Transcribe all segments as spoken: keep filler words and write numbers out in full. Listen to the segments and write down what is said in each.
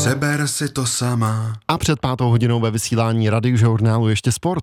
Přeber si to sama. A před pátou hodinou ve vysílání Radiožurnálu ještě sport.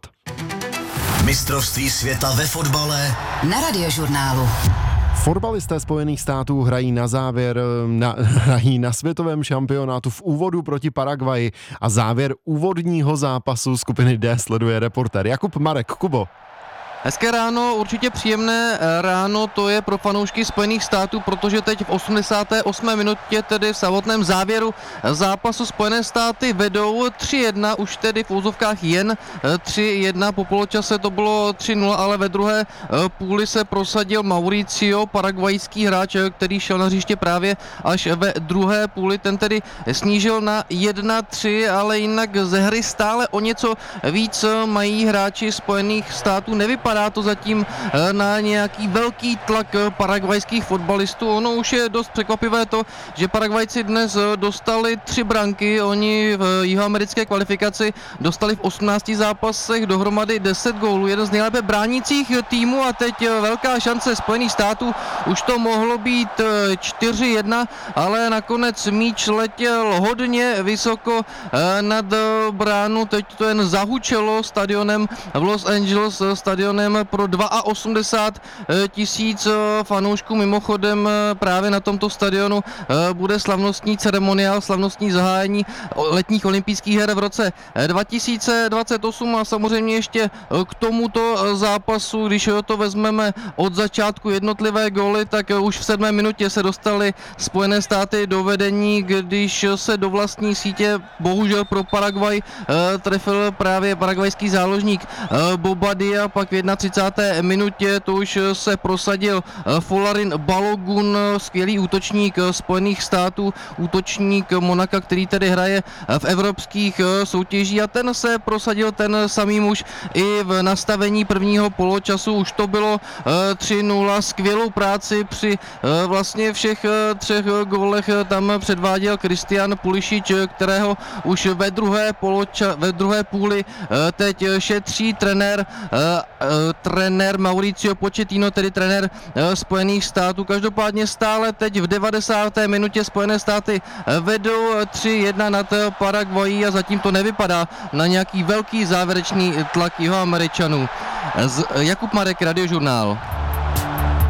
Mistrovství světa ve fotbale na Radiožurnálu. Fotbalisté Spojených států hrají na závěr na, hrají na světovém šampionátu v úvodu proti Paraguayi a závěr úvodního zápasu skupiny D sleduje reportér Jakub Marek. Kubo. Hezké ráno, určitě příjemné ráno to je pro fanoušky Spojených států, protože teď v osmdesáté osmé minutě, tedy v samotném závěru zápasu Spojené státy vedou tři jedna, už tedy v úzovkách jen tři jedna, po poločase to bylo tři nula, ale ve druhé půli se prosadil Mauricio, paraguajský hráč, který šel na hřiště právě až ve druhé půli, ten tedy snížil na jedna tři, ale jinak ze hry stále o něco víc mají hráči Spojených států, nevypadá to zatím na nějaký velký tlak paraguajských fotbalistů. Ono už je dost překvapivé to, že Paraguajci dnes dostali tři branky, oni v jihoamerické kvalifikaci dostali v osmnácti zápasech dohromady deset gólů, jeden z nejlépe bránících týmů a teď velká šance Spojených států, už to mohlo být čtyři jedna, ale nakonec míč letěl hodně vysoko nad bránu, teď to jen zahučelo stadionem v Los Angeles, stadionem pro osmdesát dva tisíc fanoušků. Mimochodem právě na tomto stadionu bude slavnostní ceremoniál, slavnostní zahájení letních olympijských her v roce dva tisíce dvacet osm a samozřejmě ještě k tomuto zápasu, když to vezmeme od začátku jednotlivé góly, tak už v sedmé minutě se dostali Spojené státy do vedení, když se do vlastní sítě bohužel pro Paraguay trefil právě paraguajský záložník Bobadilla, pak v třicáté jedné minutě to už se prosadil Folarin Balogun, skvělý útočník Spojených států, útočník Monaka, který tedy hraje v evropských soutěžích a ten se prosadil, ten samý muž i v nastavení prvního poločasu, už to bylo tři nula, skvělou práci při vlastně všech třech gólech tam předváděl Christian Pulisic, kterého už ve druhé, poloča, ve druhé půli teď šetří trenér trenér Mauricio Pochettino, tedy trenér Spojených států. Každopádně stále teď v devadesáté minutě Spojené státy vedou tři jedna nad Paraguayí a zatím to nevypadá na nějaký velký závěrečný tlak Jihoameričanů. Jakub Marek, Radiožurnál.